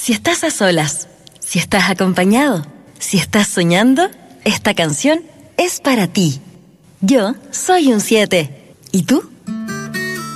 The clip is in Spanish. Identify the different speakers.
Speaker 1: Si estás a solas, si estás acompañado, si estás soñando, esta canción es para ti. Yo soy un 7. ¿Y tú?